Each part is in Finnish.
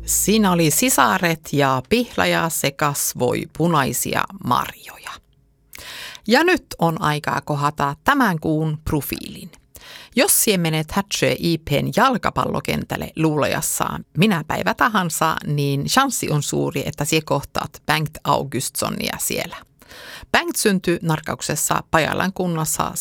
Siinä oli sisaret ja pihlaja se kasvoi punaisia marjoja. Ja nyt on aikaa kohdata tämän kuun profiilin. Jos sie menet Härtsö IP:n jalkapallokentälle Luulajassa minä päivä tahansa, niin chanssi on suuri, että sie kohtaat Bengt Augustssonia siellä. Bengt syntyi Narkauksessa Pajalan kunnassa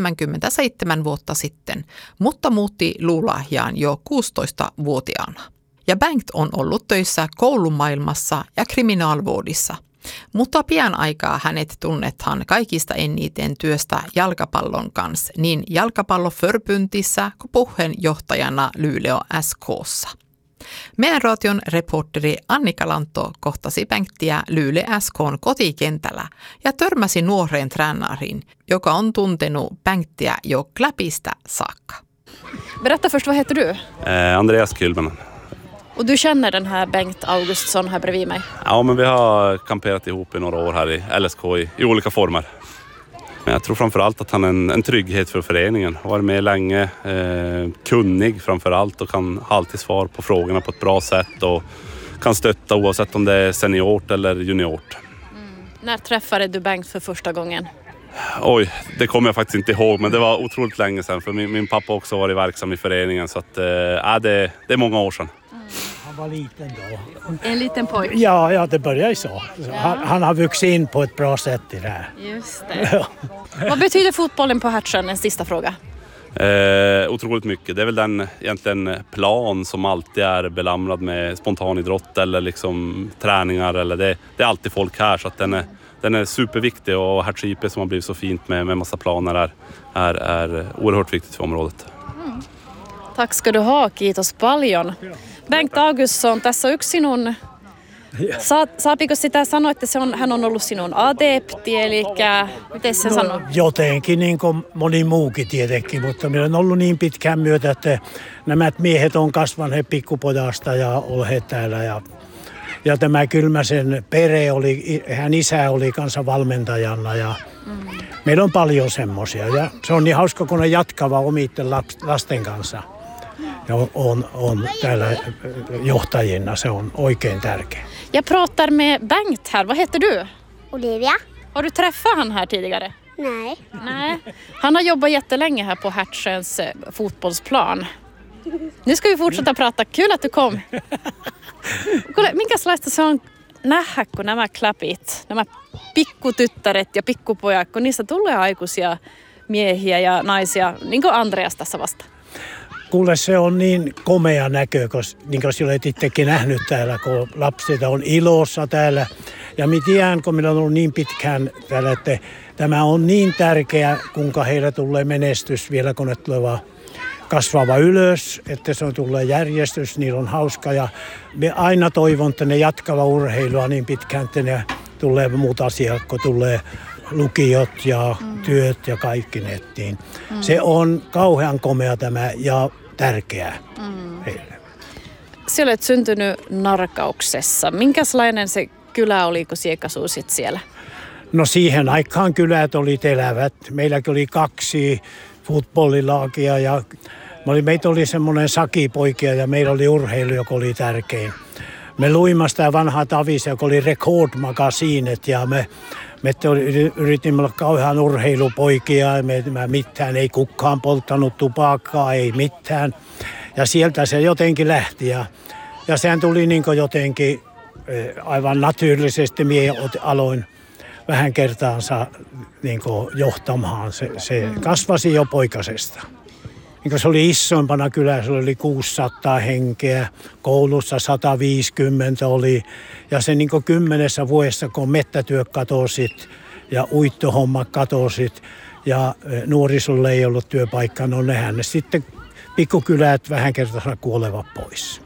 77 vuotta sitten, mutta muutti Luulajaan jo 16-vuotiaana. Ja Bengt on ollut töissä koulumaailmassa ja kriminaalvuodissa. Mutta pian aikaa hänet tunnetaan kaikista eniten työstä jalkapallon kanssa niin jalkapalloförbundissä kuin puheenjohtajana Luleå SK:ssa. Meidän radion reporteri Annika Lantto kohtasi Bengtiä Luleå SK:n kotikentällä ja törmäsi nuoreen tränariin, joka on tuntenut Bengtiä jo Kläpistä saakka. Berätta först, vad heter du? Andreas Kylman. Och du känner den här Bengt Augustsson här bredvid mig? Ja, men vi har kamperat ihop i några år här i LSK i olika former. Men jag tror framförallt att han är en trygghet för föreningen. Har varit med länge, kunnig framförallt och kan alltid svara på frågorna på ett bra sätt och kan stötta oavsett om det är seniort eller juniort. När träffade du Bengt för första gången? Oj, det kommer jag faktiskt inte ihåg, men det var otroligt länge sedan för min pappa också varit verksam i föreningen så att det är många år sedan. Han var liten då. En liten pojk? Ja, det började så. Han har vuxit in på ett bra sätt i det här. Just det. Vad betyder fotbollen på Härtsön? En sista fråga. Otroligt mycket. Det är väl den egentligen plan som alltid är belamrad med spontanidrott eller liksom träningar. Eller det är alltid folk här så att den är superviktig och Härtsö IP som har blivit så fint med massa planer är oerhört viktigt för området. Tack ska du ha, kiitos paljon. Bengt Augustsson, tässä on yksi sinun, saapiko sitä sanoa, että hän on ollut sinun adepti, eli miten se sanoo? Jotenkin, niin kuin moni muukin tietenkin, mutta minä on ollut niin pitkään myötä, että nämä miehet on kasvaneet pikkupojasta ja olleet täällä. Ja tämä Kylmäsen perhe hän isä oli kanssa valmentajana ja meillä on paljon semmoisia. Ja se on niin hauska, kun ne jatkava omitten lasten kanssa. Ja on täällä johtajina, se on oikein tärkeä. Jag pratar med Bengt här, vad heter du? Olivia? Har du träffat han här tidigare? Nej. Han har jobbat jättelänge här på Härtsöns fotbollsplan. Nu ska vi fortsätta prata, kul att du kom. Kuule, minkälaista se on nähdä, kun nämä Kläpit, nämä pikkutyttäret ja pikkupojat, kun niistä tulee aikuisia miehiä ja naisia, niin kuin Andreas tässä vasta? Kuule, se on niin komea näkö, niin kuin olet itsekin nähnyt täällä, kun lapset on ilossa täällä. Ja minä tiedän, kun minä olen ollut niin pitkään täällä, että tämä on niin tärkeä, kuinka heillä tulee menestys vielä, kun ne tulevat kasvava ylös, että se on tulee järjestys, niillä on hauska. Ja minä aina toivon, että ne jatkava urheilua niin pitkään, että ne tulee muut asiat, kun tulee lukiot ja työt ja kaikki nettiin. Se on kauhean komea tämä ja tärkeää heille. Sinä olet syntynyt Narkauksessa. Minkälainen se kylä oli, kun sinä asuit siellä? No siihen aikaan kylät oli elävät. Meilläkin oli 2 futbollilaakia ja meitä oli semmoinen sakipoikia ja meillä oli urheilu, joka oli tärkein. Me luimme sitä vanhaa tavisia, joka oli rekordmagasiinet ja me yritimme olla kauhean urheilupoikia. Mitään ei kukaan polttanut tupakkaa, ei mitään. Ja sieltä se jotenkin lähti ja sehän tuli niin kuin jotenkin aivan naturisesti. Minä aloin vähän kertaansa niin kuin johtamaan. Se kasvasi jo poikasesta. Niin se oli isoimpana kylässä, oli 600 henkeä, koulussa 150 oli. Ja se niin 10 vuodessa, kun mettätyöt katosit ja uittohommat katosit ja nuorisolle ei ollut työpaikkaa, no nehän ne sitten pikkukylät vähän kertaa kuolevat pois.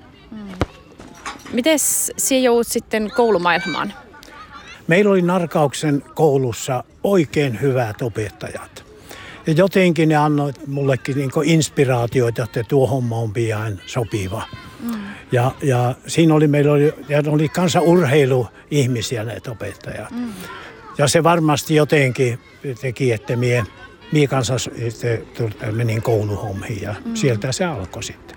Miten sinä joudut sitten koulumaailmaan? Meillä oli Narkauksen koulussa oikein hyvät opettajat. Ja jotenkin ne annoivat mullekin niin inspiraatioita, että tuo homma on pian sopiva. Ja siinä meillä oli kanssa urheiluihmisiä näitä opettajat. Ja se varmasti jotenkin teki, että mie kanssa menin kouluhommiin ja sieltä se alkoi sitten.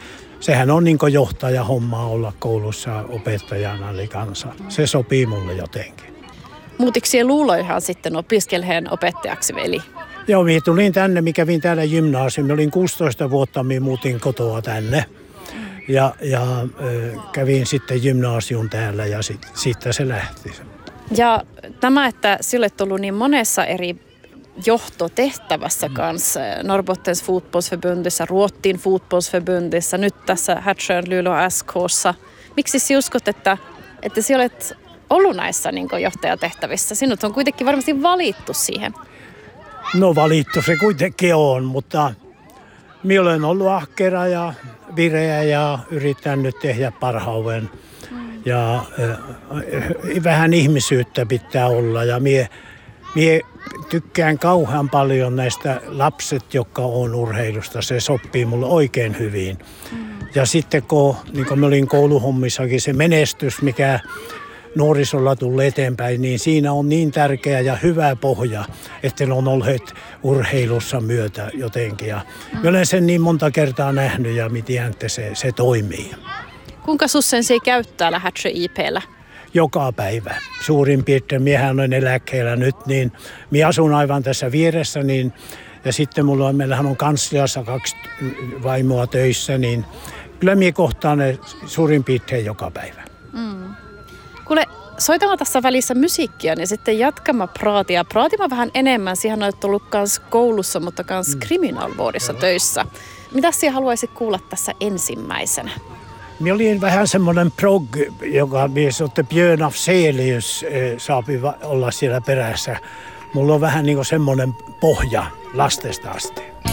sehän on niin kuin johtajahomma olla koulussa opettajana eli kanssa. Se sopii mulle jotenkin. Muutiko siellä luuloihan sitten opiskelheen opettajaksi, veli? Joo, minä tulin tänne, minä kävin täällä gymnaasium. Olin 16 vuotta, minä muutin kotoa tänne. Ja kävin sitten gymnaasium täällä ja siitä se lähti. Ja tämä, että sille tullut niin monessa eri johtotehtävässä kanssa, Norrbottens fotbollsförbundissa, Ruotsin fotbollsförbundissa, nyt tässä Hertsön Luleå SK:ssa. Miksi sinä uskot, että sinä olet ollut näissä niin kuin johtajatehtävissä? Sinut on kuitenkin varmasti valittu siihen. No valittu se kuitenkin on, mutta minä olen ollut ahkera ja vireä ja yritän tehdä parhauden. Ja vähän ihmisyyttä pitää olla ja minä tykkään kauhean paljon näistä lapset, jotka on urheilusta. Se sopii mulle oikein hyvin. Ja sitten kun niin kuin mä olin kouluhommissakin, se menestys, mikä nuorisolla tulee eteenpäin, niin siinä on niin tärkeä ja hyvä pohja, että ne on olleet urheilussa myötä jotenkin. Ja mä olen sen niin monta kertaa nähnyt ja mä tiedän, että se toimii. Kuinka sussen se käyttää Hertsö IP:llä? Joka päivä. Suurin piirtein, miehän on eläkkeellä nyt, niin minä asun aivan tässä vieressä, niin, ja sitten meillähän on kansliassa 2 vaimoa töissä, niin kyllä minä kohtaan ne suurin piirtein joka päivä. Kuule, soitamme tässä välissä musiikkia, niin sitten jatkamme praatia. Praatimme vähän enemmän. Siihen olet ollut myös koulussa, mutta myös kriminalvårdissa töissä. Mitä sinä haluaisit kuulla tässä ensimmäisenä? Minä olin vähän semmoinen prog, joka mies otti Björn Afzelius saapi olla siellä perässä. Mulla on vähän niin kuin semmoinen pohja lastesta asti.